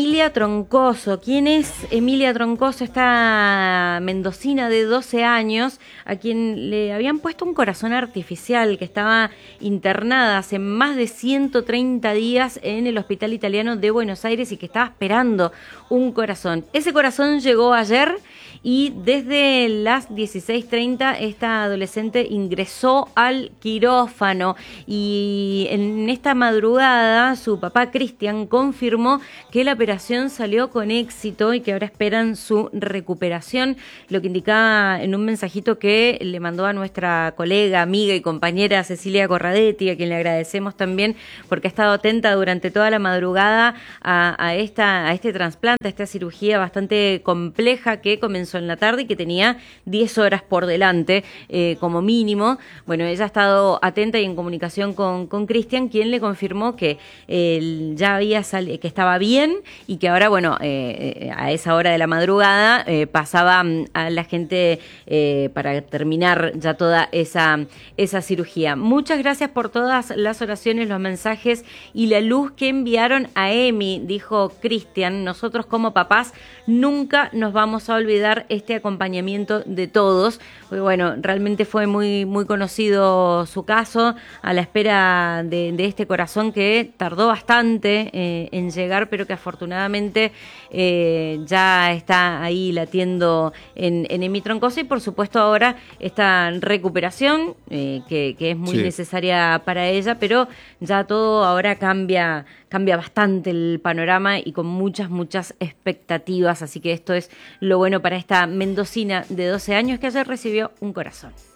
Emilia Troncoso. ¿Quién es Emilia Troncoso? Esta mendocina de 12 años a quien le habían puesto un corazón artificial, que estaba internada hace más de 130 días en el Hospital Italiano de Buenos Aires y que estaba esperando un corazón. Ese corazón llegó ayer y desde las 16:30 esta adolescente ingresó al quirófano y en esta madrugada su papá Cristian confirmó que la operación salió con éxito y que ahora esperan su recuperación, lo que indicaba en un mensajito que le mandó a nuestra colega, amiga y compañera Cecilia Corradetti, a quien le agradecemos también porque ha estado atenta durante toda la madrugada a este trasplante, a esta cirugía bastante compleja que comenzó en la tarde y que tenía 10 horas por delante como mínimo. Bueno, ella ha estado atenta y en comunicación con Cristian, quien le confirmó que ya había que estaba bien y que ahora, bueno, a esa hora de la madrugada pasaba a la gente para terminar ya toda esa cirugía. Muchas gracias por todas las oraciones, los mensajes y la luz que enviaron a Emi, dijo Cristian. Nosotros como papás nunca nos vamos a olvidar este acompañamiento de todos. Bueno, realmente fue muy, muy conocido su caso, a la espera de este corazón que tardó bastante en llegar, pero que afortunadamente ya está ahí latiendo en Emi Troncoso y por supuesto ahora esta recuperación que es muy necesaria para ella, pero ya todo ahora cambia bastante el panorama y con muchas expectativas, así que esto es lo bueno para esta mendocina de 12 años que ayer recibió un corazón.